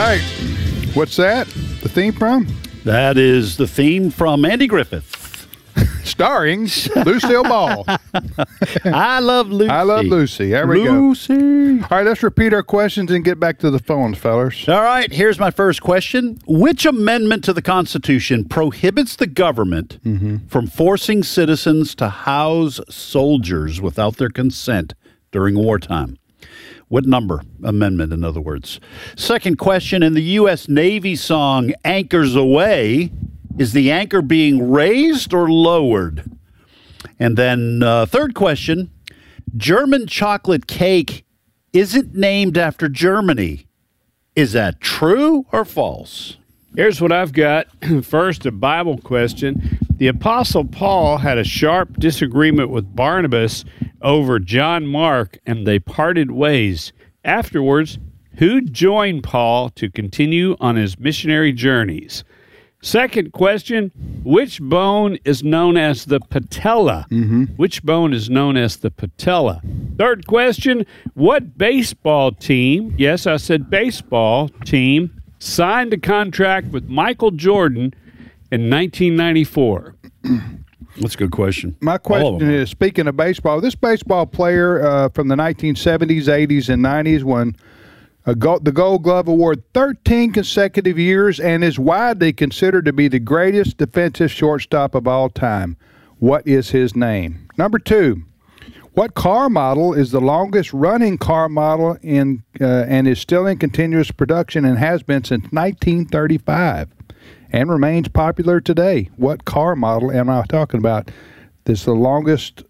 right. What's that? The theme from? That is the theme from Andy Griffith. Starring Lucille Ball. I Love Lucy. I Love Lucy. There we go. Lucy. All right, let's repeat our questions and get back to the phones, fellas. All right, here's my first question. Which amendment to the Constitution prohibits the government from forcing citizens to house soldiers without their consent during wartime? What number amendment, in other words? Second question, in the U.S. Navy song Anchors Aweigh, is the anchor being raised or lowered? And then third question, German chocolate cake isn't named after Germany. Is that true or false? Here's what I've got. First, a Bible question. The Apostle Paul had a sharp disagreement with Barnabas over John Mark, and they parted ways. Afterwards, who joined Paul to continue on his missionary journeys? Second question, which bone is known as the patella? Which bone is known as the patella? Third question, what baseball team, yes, I said baseball team, signed a contract with Michael Jordan in 1994? That's a good question. My question is, speaking of baseball, this baseball player from the 1970s, 80s, and 90s won the Gold Glove Award 13 consecutive years and is widely considered to be the greatest defensive shortstop of all time. What is his name? Number two, what car model is the longest-running car model and is still in continuous production and has been since 1935 and remains popular today? What car model am I talking about? This is the longest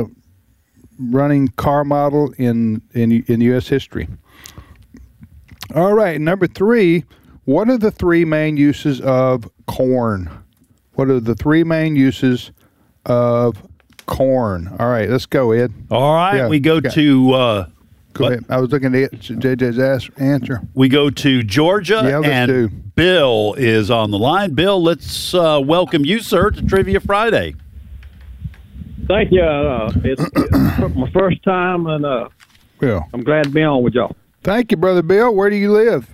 running car model in U.S. history. All right, number three, what are the three main uses of corn? What are the three main uses of corn? All right, let's go, Ed. All right, Yeah, we go to... Go ahead. I was looking at JJ's answer. We go to Georgia, Yeah, let's and do. Bill is on the line. Bill, let's welcome you, sir, to Trivia Friday. Thank you. It's my first time, and Yeah. I'm glad to be on with y'all. Thank you, Brother Bill. Where do you live?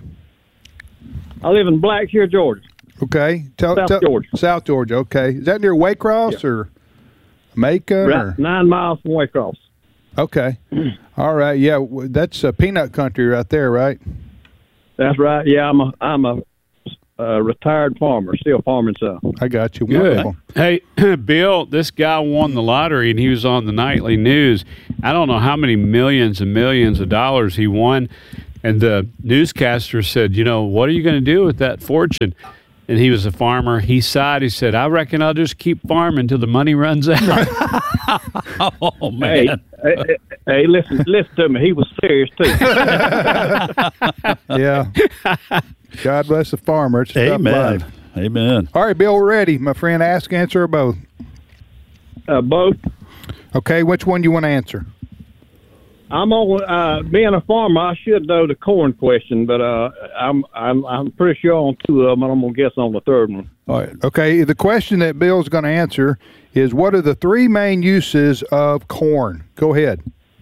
I live in Blackshear, Georgia. Okay. South Georgia. South Georgia, okay. Is that near Waycross or Macon? Right, Or? 9 miles from Waycross. Okay. All right. Yeah, that's peanut country right there, right? That's right. Yeah, I'm a retired farmer, still farming some. I got you. Good. Wonderful. Hey, Bill, this guy won the lottery, and he was on the nightly news. I don't know how many millions and millions of dollars he won. And the newscaster said, what are you going to do with that fortune? And he was a farmer. He sighed. He said, I reckon I'll just keep farming until the money runs out. Oh, man. Hey, listen to me. He was serious, too. Yeah. God bless the farmer. It's a tough Amen. life. Amen. All right, Bill, we're ready. My friend, ask, answer, or both. Both. Okay, which one do you want to answer? I'm on. Being a farmer, I should know the corn question, but I'm pretty sure on two of them, and I'm gonna guess on the third one. All right. Okay, the question that Bill's going to answer is, what are the three main uses of corn? Go ahead.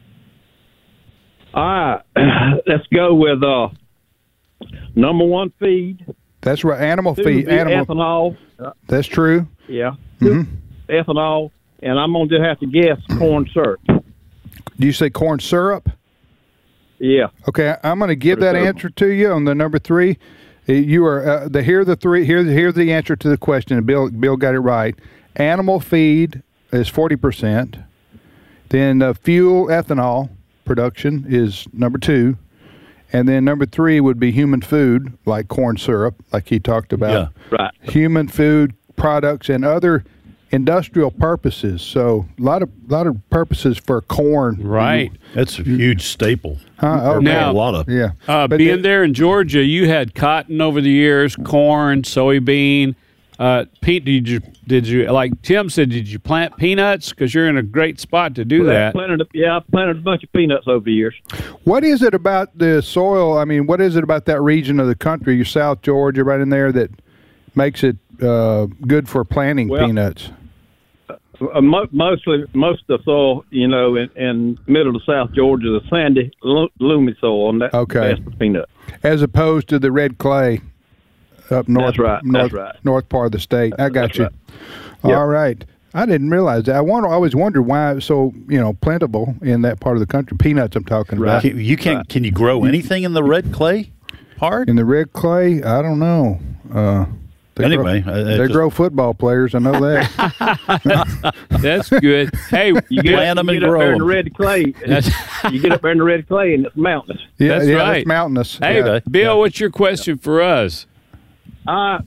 All right, let's go with number one, feed. That's right. Animal Two feed. would be Animal. ethanol. That's true. Yeah. Mm-hmm. Ethanol, and I'm gonna just have to guess corn syrup. Do you say corn syrup? Yeah. Okay, I'm going to give that Syrup. answer to you on the number three. You are here are the three. Here's the answer to the question. And Bill got it right. Animal feed is 40%. Then fuel ethanol production is number two, and then number three would be human food like corn syrup, like he talked about. Yeah. Right. Human food products and other industrial purposes. So a lot of purposes for corn. Right. That's a huge staple. Huh? Okay. Now- A lot of. Yeah. But Being there in Georgia, you had cotton over the years, corn, soybean. Did you like Tim said? Did you plant peanuts? Because you're in a great spot to do that. I planted a bunch of peanuts over the years. What is it about the soil? I mean, what is it about that region of the country, your South Georgia, right in there, that makes it good for planting Well, peanuts? most of the soil, in middle to South Georgia, the sandy, loomy soil, and that's Okay. best for peanut. As opposed to the red clay up north, That's right. north part of the state. I got That's you. right. Yep. All right. I didn't realize that. I always wondered why it's so plentiful in that part of the country. Peanuts, I'm talking about. Can you grow anything in the red clay part? In the red clay, I don't know. Anyway, they grow football players. I know that. That's good. Hey, You Plant 'em and get up grow there in the 'em. red clay. You get up there in the red clay, and it's mountainous. Yeah, That's right. It's mountainous. hey, Yeah. Bill, what's your question for us? I've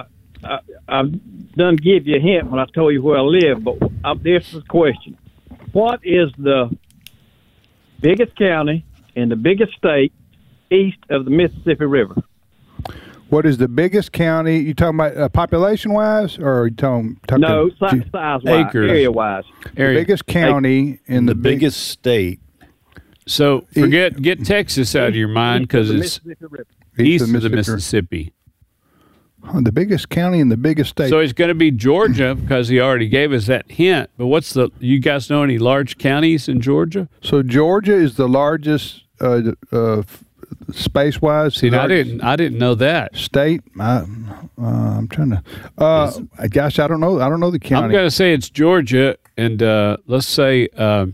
done give you a hint when I told you where I live, but this is the question: what is the biggest county in the biggest state east of the Mississippi River? What is the biggest county? You talking about population-wise, or are you talking No, size-wise, Acres. area-wise. the biggest county in the biggest state. So get Texas out of your mind because East of the it's Mississippi River. east of the Mississippi. The biggest county in the biggest state. So it's going to be Georgia because he already gave us that hint. But you guys know any large counties in Georgia? So Georgia is the largest space-wise. See, the I didn't know that. state. I'm trying to. Gosh, I don't know. I don't know the county. I'm going to say it's Georgia, and let's say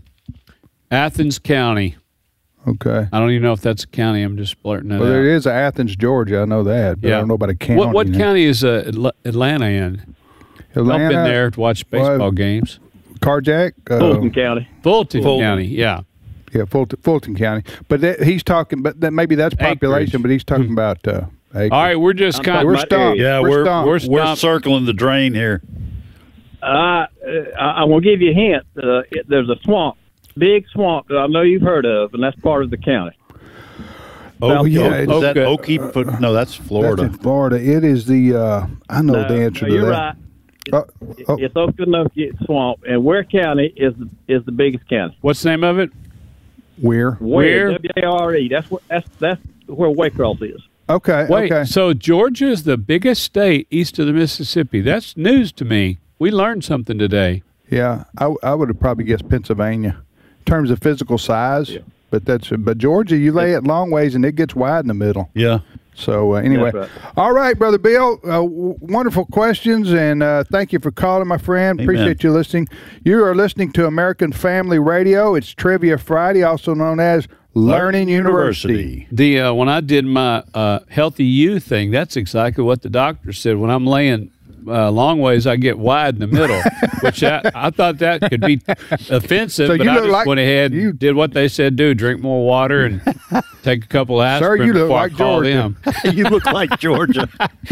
Athens County. Okay. I don't even know if that's a county. I'm just blurting it Well, there out. is Athens, Georgia. I know that, but I don't know about a county. What county is Atlanta in? Atlanta, I've been there to watch baseball games. Carjack. Fulton County. Fulton County, yeah. Yeah, Fulton County. But he's talking. But maybe that's population. Acreage. But he's talking about. Acreage. All right, we're just kind We're of stumped. Yeah, We're we're stumped. circling the drain here. I'm going to give you a hint. There's a swamp, big swamp that I know you've heard of, and that's part of the county. Oh, yeah. Is that Okay. Okie? No, that's Florida. That's in Florida. It is the. I know the answer to you're that. right. It's Okanokie Swamp, and Ware County is the biggest county. what's the name of it? Where? Ware? W-A-R-E. That's where Waycross is. Okay. Wait, Okay. so Georgia is the biggest state east of the Mississippi. That's news to me. We learned something today. Yeah, I would have probably guessed Pennsylvania in terms of physical size. Yeah. But Georgia, you lay it long ways and it gets wide in the middle. Yeah. So anyway, That's right. All right, Brother Bill, wonderful questions, and thank you for calling, my friend. Amen. Appreciate you listening. You are listening to American Family Radio. It's Trivia Friday, also known as Learning University. The when I did my Healthy You thing, that's exactly what the doctor said. When I'm laying long ways, I get wide in the middle, which I thought that could be offensive, So but you I look just like went ahead and did what they said do, drink more water and take a couple aspirin you look before like I call Georgia. them. You look like Georgia.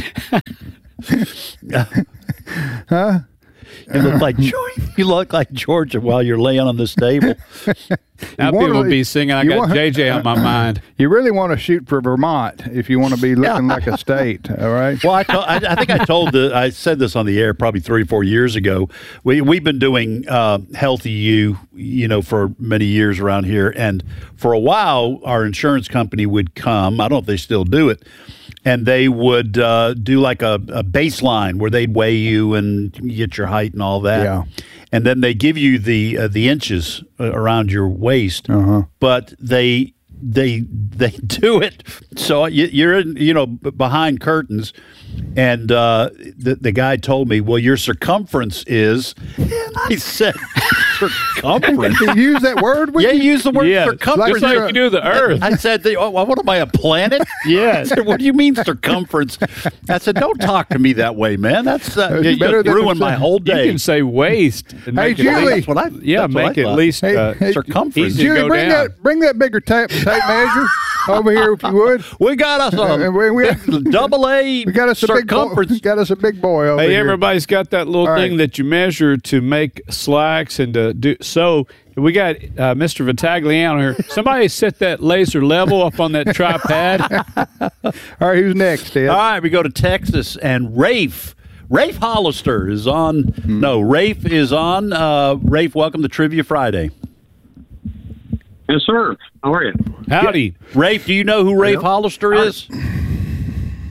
Huh? You look like Georgia while you're laying on this table. Now wanna- people will be singing, I you got want- JJ on my mind. You really want to shoot for Vermont if you want to be looking like a state, all right? Well, I think I said this on the air probably 3 or 4 years ago. We've been doing Healthy You, for many years around here, and for a while, our insurance company would come. I don't know if they still do it, and they would do like a baseline where they'd weigh you and get your height and all that. Yeah. And then they give you the inches around your waist, but they do it so you're in, behind curtains, and the guy told me, well, your circumference is. I said, circumference. You use that word? Yeah, you use the word Yeah, circumference. just like you do the Earth. I said, what am I, a planet? Yes. I said, what do you mean circumference? I said, don't talk to me that way, man. That's you better than ruined to my say- whole You day. can say waist. And Hey, make it Julie. least- That's what I Yeah, that's what I make it at thought. least Hey, circumference. easy to Julie, go bring down. bring that bigger tape measure over here if you would. We got us we double A We got us a big boy. circumference. Got us a big boy over Hey, here. everybody's got that little All right. thing that you measure to make slacks and to do. So we got Mr. Vitagliano here. Somebody set that laser level up on that tripod. All right, who's next, Ted? All right, we go to Texas, and Rafe Hollister is on. No, Rafe is on. Rafe, welcome to Trivia Friday. Yes, sir. How are you? Howdy. Rafe, do you know who Rafe Hollister is?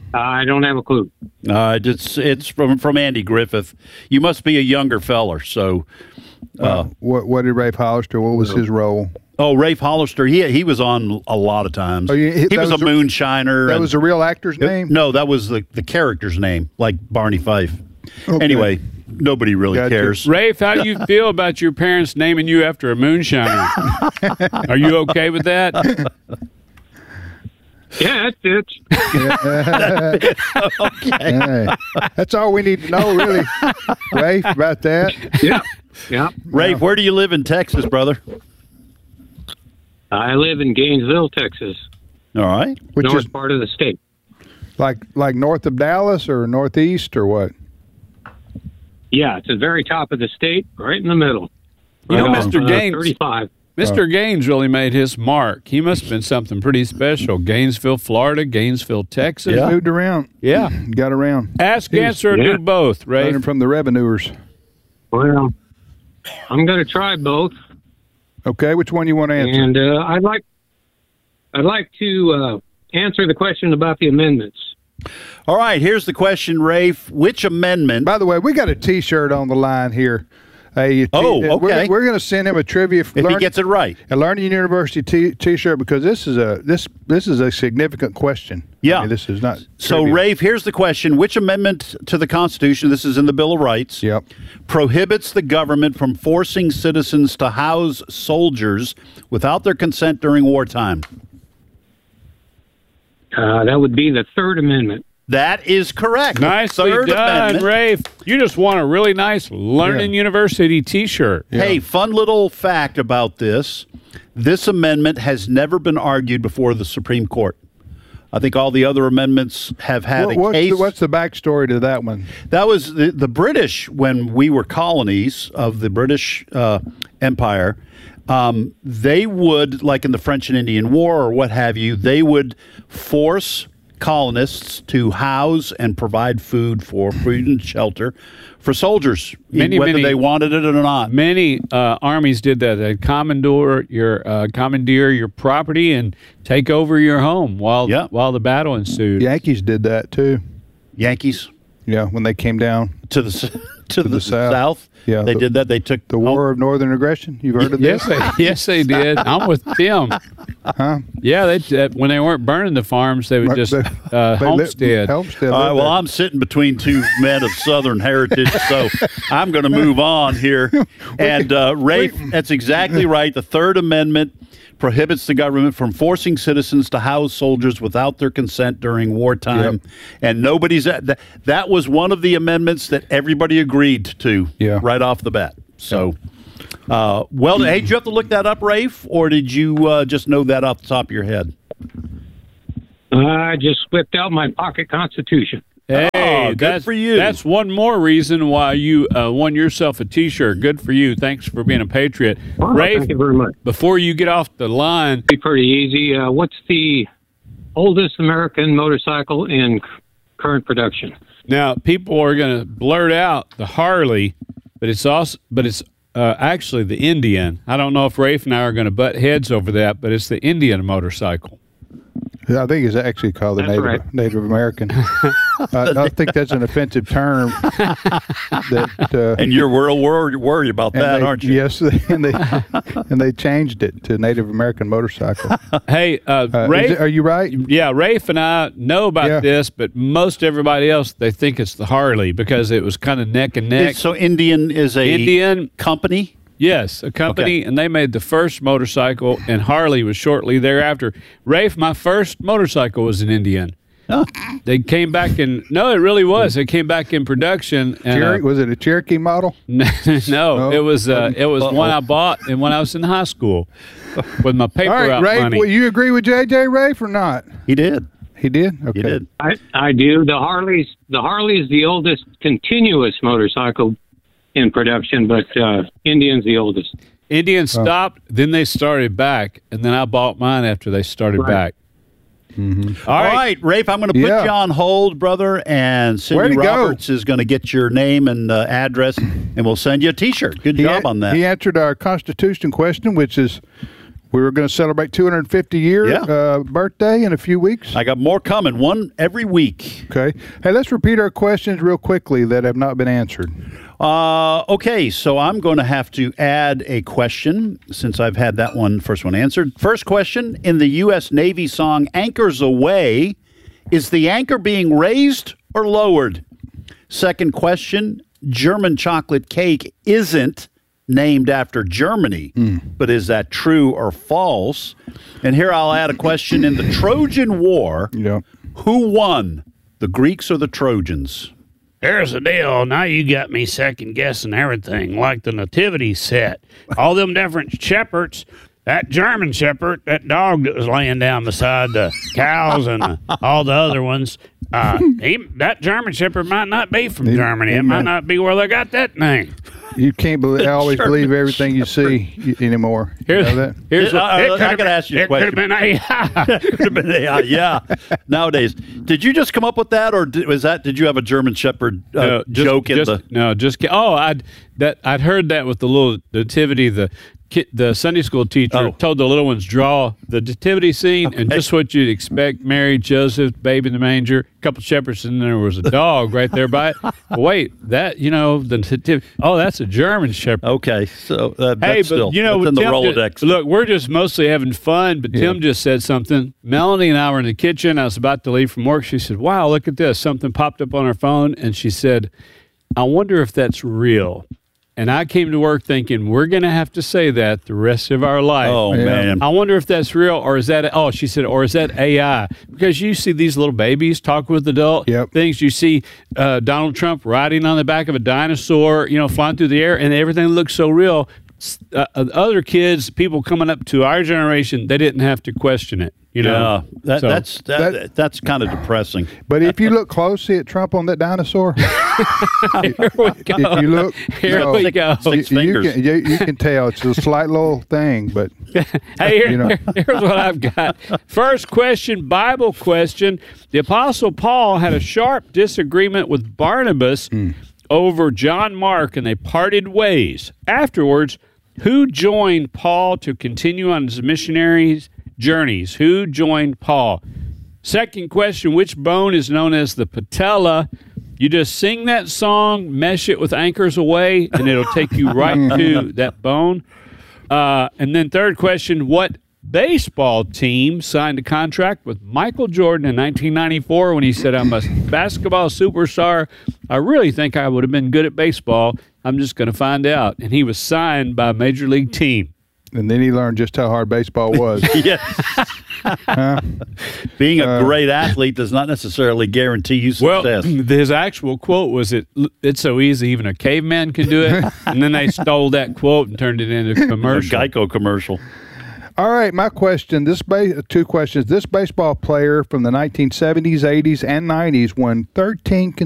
I don't have a clue. It's from Andy Griffith. You must be a younger feller. So, What did Rafe Hollister? What was his role? Rafe Hollister. He was on a lot of times. Oh, yeah, he was a moonshiner. That was the real actor's name? No, that was the character's name, like Barney Fife. Okay. Anyway, nobody really cares. Rafe, how do you feel about your parents naming you after a moonshiner? Are you okay with that? Yeah, that fits. Okay. Hey, that's all we need to know, really, Rafe, about that. Yeah. Rafe, where do you live in Texas, brother? I live in Gainesville, Texas, All right. Which north is part of the state. like north of Dallas or northeast or what? Yeah, it's the very top of the state, right in the middle. You know, Right off, Mr. Gaines- 35. Mr. Gaines really made his mark. He must have been something pretty special. Gainesville, Florida, Gainesville, Texas. Yeah. Moved around. Yeah. Got around. Ask, answer, or Yeah. do both, Rafe. Learning from the revenuers. Well, I'm going to try both, Okay, which one you want to answer? and I'd like to answer the question about the amendments. All right. Here's the question, Rafe. Which amendment? By the way, we got a T-shirt on the line here. Okay. okay. We're going to send him a trivia. If he gets it right. A Learning University T-shirt because this is a significant question. Yeah. I mean, this is not. So, trivial. Rafe, here's the question. Which amendment to the Constitution, this is in the Bill of Rights, Yep. prohibits the government from forcing citizens to house soldiers without their consent during wartime? That would be the Third Amendment. That is correct. Nicely Third done, Amendment. Rafe. You just won a really nice Learning University T-shirt. Hey, fun little fact about this. This amendment has never been argued before the Supreme Court. I think all the other amendments have had a case. What's the backstory to that one? That was the British, when we were colonies of the British Empire, they would, like in the French and Indian War or what have you, they would force colonists to house and provide food and shelter for soldiers, whether they wanted it or not. Many armies did that. They'd commandeer your property and take over your home while the battle ensued. Yankees did that too. Yankees Yeah, when they came down to the south. Yeah, they did that. They took the War of Northern Aggression. You've heard of this? Yes, they did. I'm with them. Huh? Yeah, when they weren't burning the farms, they would just homestead. All right, well, I'm sitting between two men of Southern heritage, so I'm going to move on here. And Rafe, that's exactly right. The Third Amendment prohibits the government from forcing citizens to house soldiers without their consent during wartime. Yep. And that was one of the amendments that everybody agreed to right off the bat. So, hey, did you have to look that up, Rafe, or did you just know that off the top of your head? I just whipped out my pocket Constitution. Hey, good for you. That's one more reason why you won yourself a T-shirt. Good for you. Thanks for being a patriot. Well, Rafe, thank you very much. before you get off the line, Be pretty easy. What's the oldest American motorcycle in current production? now people are going to blurt out the Harley, but it's actually the Indian. I don't know if Rafe and I are going to butt heads over that, but it's the Indian motorcycle. I think it's actually called the That's right. Native American. I think that's an offensive term. And you're worried about that, aren't you? Yes, and they changed it to Native American motorcycle. Hey, Rafe, are you right? yeah, Rafe and I know about this, but most everybody else, they think it's the Harley because it was kind of neck and neck. So Indian is a company? Yes, a company, and they made the first motorcycle, and Harley was shortly thereafter. Rafe, my first motorcycle was an Indian. Oh. They came back no, it really was. They came back in production. And, Was it a Cherokee model? no, it was one I bought and when I was in high school with my paper All right, out Rafe, money. well, you agree with JJ Rafe or not? He did. He did? Okay. He did. I do. The Harley is the oldest continuous motorcycle in production, but Indian's the oldest. Indian stopped, then they started back, and then I bought mine after they started back. Mm-hmm. All right, Rafe, I'm going to put you on hold, brother, and Cindy Roberts is going to get your name and address, and we'll send you a T-shirt. Good job on that. He answered our Constitution question, which is, We were going to celebrate 250-year birthday in a few weeks. I got more coming, one every week. Okay. Hey, let's repeat our questions real quickly that have not been answered. Okay, so I'm going to have to add a question since I've had that first one answered. First question, in the U.S. Navy song Anchors Aweigh, is the anchor being raised or lowered? Second question, German chocolate cake isn't named after Germany, but is that true or false? And here I'll add a question. In the Trojan War, who won, the Greeks or the Trojans? Here's the deal. Now you got me second guessing everything, like the nativity set. All them different shepherds. That German shepherd, that dog that was laying down beside the cows and all the other ones, that German shepherd might not be from Germany. It might not be where they got that name. You can't always believe everything you see anymore. You know that? I could ask you a question. It could have been AI. Could have been AI, yeah. Nowadays, did you just come up with that, or did you have a German Shepherd joke in the? No, just I'd heard that with the little nativity. The Sunday school teacher told the little ones draw the nativity scene and just what you'd expect: Mary, Joseph, baby in the manger, a couple shepherds, and there was a dog right there by it. Wait, that the nativity? Oh, that's a German shepherd. Okay, so that's hey, but still, you know, that's in the Tim Rolodex. Look, we're just mostly having fun. But Tim just said something. Melanie and I were in the kitchen. I was about to leave from work. She said, "Wow, look at this!" Something popped up on her phone, and she said, "I wonder if that's real." And I came to work thinking, we're going to have to say that the rest of our life. Oh, man. I wonder if that's real, or is that, she said, or is that AI? Because you see these little babies talk with adult things. You see Donald Trump riding on the back of a dinosaur, flying through the air, and everything looks so real. Other kids, people coming up to our generation, they didn't have to question it. That's kind of depressing. But if you look closely at Trump on that dinosaur, here we go. If you look, here we go. Six fingers. You can tell it's a slight little thing, but hey, here's what I've got. First question, Bible question. The Apostle Paul had a sharp disagreement with Barnabas over John Mark, and they parted ways. Afterwards, who joined Paul to continue on his missionary journeys? Who joined Paul? Second question, which bone is known as the patella? You just sing that song, mesh it with Anchors Aweigh, and it'll take you right to that bone. And then third question, what baseball team signed a contract with Michael Jordan in 1994 when he said, "I'm a basketball superstar. I really think I would have been good at baseball. I'm just going to find out." And he was signed by a major league team. And then he learned just how hard baseball was. Being a great athlete does not necessarily guarantee you success. Well, his actual quote was, "It's so easy, even a caveman can do it." And then they stole that quote and turned it into a commercial. A Geico commercial. All right, my question, two questions. This baseball player from the 1970s, 80s, and 90s won 13